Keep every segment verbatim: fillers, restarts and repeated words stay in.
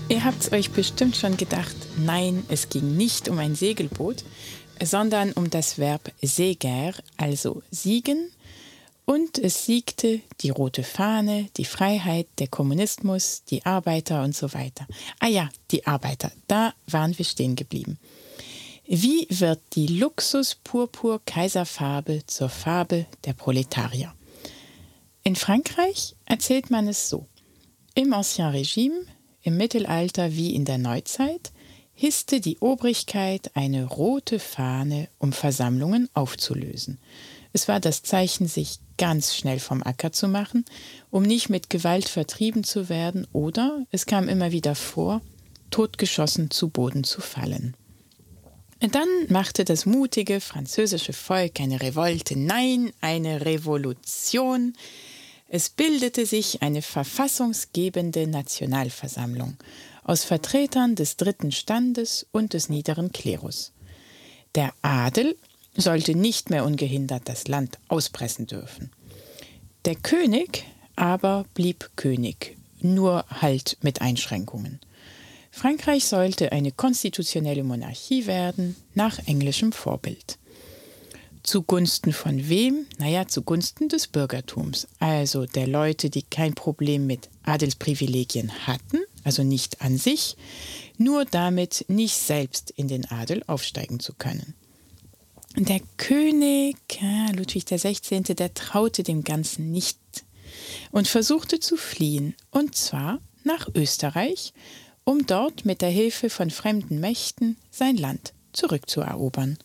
Ihr habt's euch bestimmt schon gedacht, nein, es ging nicht um ein Segelboot, sondern um das Verb seger, also siegen. Und es siegte die rote Fahne, die Freiheit, der Kommunismus, die Arbeiter und so weiter. Ah ja, die Arbeiter, da waren wir stehen geblieben. Wie wird die Luxus-Purpur-Kaiserfarbe zur Farbe der Proletarier? In Frankreich erzählt man es so. Im Ancien Régime, im Mittelalter wie in der Neuzeit, hisste die Obrigkeit eine rote Fahne, um Versammlungen aufzulösen. Es war das Zeichen, sich ganz schnell vom Acker zu machen, um nicht mit Gewalt vertrieben zu werden oder, es kam immer wieder vor, totgeschossen zu Boden zu fallen. Dann machte das mutige französische Volk eine Revolte, nein, eine Revolution. Es bildete sich eine verfassungsgebende Nationalversammlung aus Vertretern des dritten Standes und des niederen Klerus. Der Adel sollte nicht mehr ungehindert das Land auspressen dürfen. Der König aber blieb König, nur halt mit Einschränkungen. Frankreich sollte eine konstitutionelle Monarchie werden, nach englischem Vorbild. Zugunsten von wem? Naja, zugunsten des Bürgertums, also der Leute, die kein Problem mit Adelsprivilegien hatten, also nicht an sich, nur damit nicht selbst in den Adel aufsteigen zu können. Der König, Ludwig der Sechzehnte., der traute dem Ganzen nicht und versuchte zu fliehen, und zwar nach Österreich, um dort mit der Hilfe von fremden Mächten sein Land zurückzuerobern.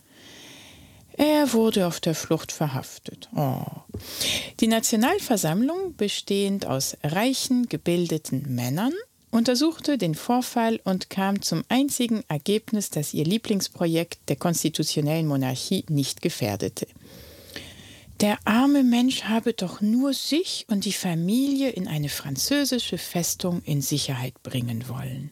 Er wurde auf der Flucht verhaftet. Oh. Die Nationalversammlung, bestehend aus reichen, gebildeten Männern, untersuchte den Vorfall und kam zum einzigen Ergebnis, dass ihr Lieblingsprojekt der konstitutionellen Monarchie nicht gefährdete. Der arme Mensch habe doch nur sich und die Familie in eine französische Festung in Sicherheit bringen wollen.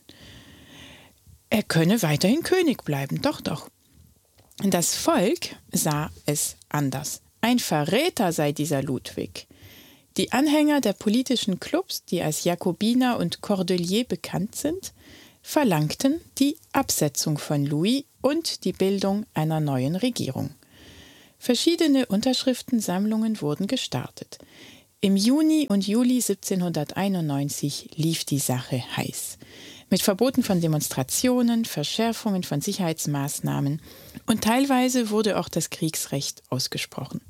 Er könne weiterhin König bleiben, doch, doch. Das Volk sah es anders. Ein Verräter sei dieser Ludwig. Die Anhänger der politischen Clubs, die als Jakobiner und Cordelier bekannt sind, verlangten die Absetzung von Louis und die Bildung einer neuen Regierung. Verschiedene Unterschriftensammlungen wurden gestartet. Im Juni und Juli siebzehnhunderteinundneunzig lief die Sache heiß. Mit Verboten von Demonstrationen, Verschärfungen von Sicherheitsmaßnahmen und teilweise wurde auch das Kriegsrecht ausgesprochen.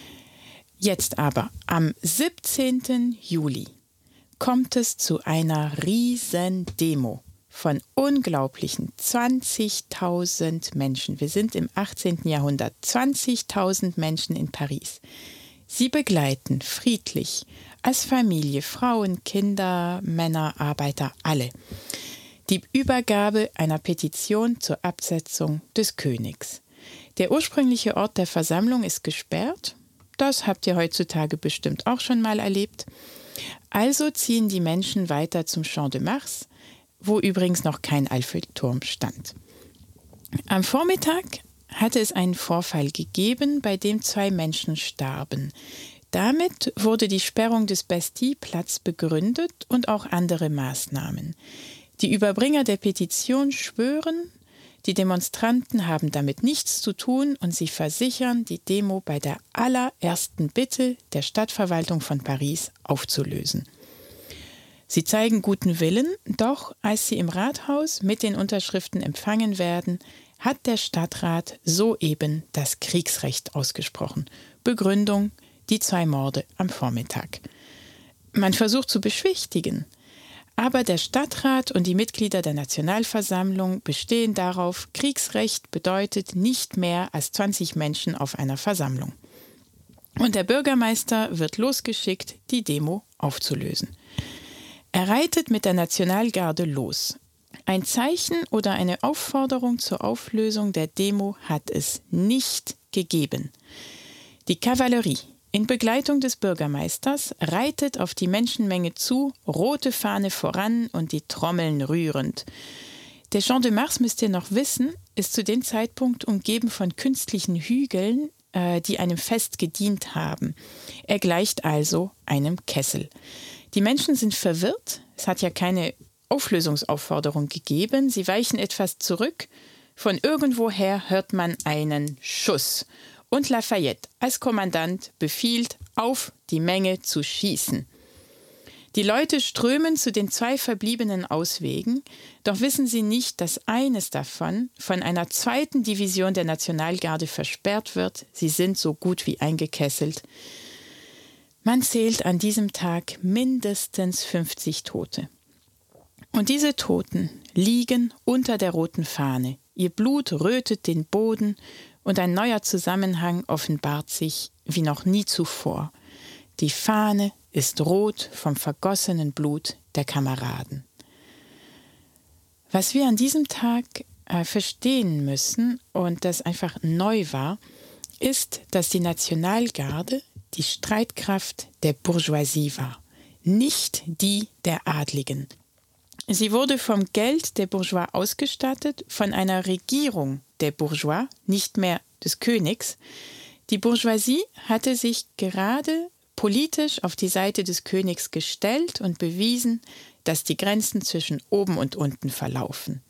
Jetzt aber, am siebzehnten Juli, kommt es zu einer Riesendemo von unglaublichen zwanzigtausend Menschen. Wir sind im achtzehnten Jahrhundert, zwanzigtausend Menschen in Paris. Sie begleiten friedlich, als Familie, Frauen, Kinder, Männer, Arbeiter, alle, die Übergabe einer Petition zur Absetzung des Königs. Der ursprüngliche Ort der Versammlung ist gesperrt. Das habt ihr heutzutage bestimmt auch schon mal erlebt. Also ziehen die Menschen weiter zum Champ de Mars, wo übrigens noch kein Eiffelturm stand. Am Vormittag hatte es einen Vorfall gegeben, bei dem zwei Menschen starben. Damit wurde die Sperrung des Bastille-Platz begründet und auch andere Maßnahmen. Die Überbringer der Petition schwören, die Demonstranten haben damit nichts zu tun und sie versichern, die Demo bei der allerersten Bitte der Stadtverwaltung von Paris aufzulösen. Sie zeigen guten Willen, doch als sie im Rathaus mit den Unterschriften empfangen werden, hat der Stadtrat soeben das Kriegsrecht ausgesprochen. Begründung: die zwei Morde am Vormittag. Man versucht zu beschwichtigen, aber der Stadtrat und die Mitglieder der Nationalversammlung bestehen darauf, Kriegsrecht bedeutet nicht mehr als zwanzig Menschen auf einer Versammlung. Und der Bürgermeister wird losgeschickt, die Demo aufzulösen. Er reitet mit der Nationalgarde los. Ein Zeichen oder eine Aufforderung zur Auflösung der Demo hat es nicht gegeben. Die Kavallerie in Begleitung des Bürgermeisters reitet auf die Menschenmenge zu, rote Fahne voran und die Trommeln rührend. Der Champ de Mars, müsst ihr noch wissen, ist zu dem Zeitpunkt umgeben von künstlichen Hügeln, äh, die einem Fest gedient haben. Er gleicht also einem Kessel. Die Menschen sind verwirrt, es hat ja keine Auflösungsaufforderung gegeben. Sie weichen etwas zurück. Von irgendwoher hört man einen Schuss. Und Lafayette als Kommandant befiehlt, auf die Menge zu schießen. Die Leute strömen zu den zwei verbliebenen Auswegen, doch wissen sie nicht, dass eines davon von einer zweiten Division der Nationalgarde versperrt wird. Sie sind so gut wie eingekesselt. Man zählt an diesem Tag mindestens fünfzig Tote. Und diese Toten liegen unter der roten Fahne. Ihr Blut rötet den Boden und ein neuer Zusammenhang offenbart sich wie noch nie zuvor. Die Fahne ist rot vom vergossenen Blut der Kameraden. Was wir an diesem Tag äh, verstehen müssen und das einfach neu war, ist, dass die Nationalgarde die Streitkraft der Bourgeoisie war, nicht die der Adligen. Sie wurde vom Geld der Bourgeois ausgestattet, von einer Regierung der Bourgeois, nicht mehr des Königs. Die Bourgeoisie hatte sich gerade politisch auf die Seite des Königs gestellt und bewiesen, dass die Grenzen zwischen oben und unten verlaufen.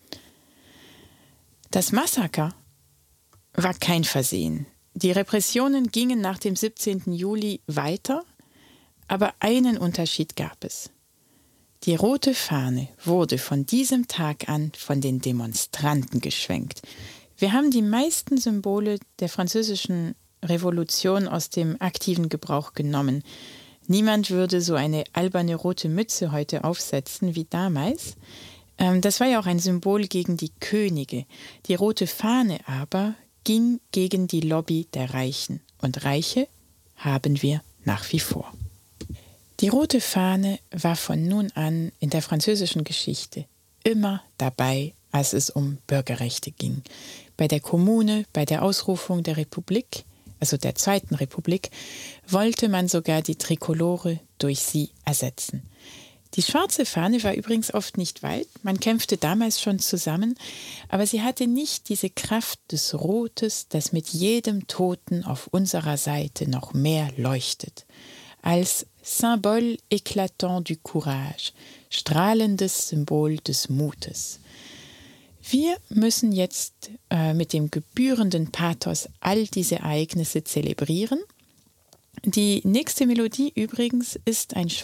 Das Massaker war kein Versehen. Die Repressionen gingen nach dem siebzehnten Juli weiter, aber einen Unterschied gab es. Die rote Fahne wurde von diesem Tag an von den Demonstranten geschwenkt. Wir haben die meisten Symbole der französischen Revolution aus dem aktiven Gebrauch genommen. Niemand würde so eine alberne rote Mütze heute aufsetzen wie damals. Ähm, das war ja auch ein Symbol gegen die Könige. Die rote Fahne aber ging gegen die Lobby der Reichen. Und Reiche haben wir nach wie vor. Die rote Fahne war von nun an in der französischen Geschichte immer dabei, als es um Bürgerrechte ging. Bei der Kommune, bei der Ausrufung der Republik, also der Zweiten Republik, wollte man sogar die Trikolore durch sie ersetzen. Die schwarze Fahne war übrigens oft nicht weit, man kämpfte damals schon zusammen, aber sie hatte nicht diese Kraft des Rotes, das mit jedem Toten auf unserer Seite noch mehr leuchtet. Als Symbole éclatant du courage, strahlendes Symbol des Mutes. Wir müssen jetzt äh, mit dem gebührenden Pathos all diese Ereignisse zelebrieren. Die nächste Melodie übrigens ist ein